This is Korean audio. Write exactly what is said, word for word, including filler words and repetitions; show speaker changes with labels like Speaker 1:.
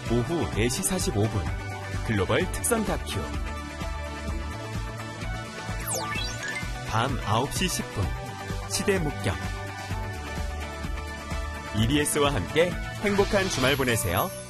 Speaker 1: 오후 네 시 사십오 분 글로벌 특선 다큐. 밤 아홉 시 십 분 시대 목격. 이비에스와 함께 행복한 주말 보내세요.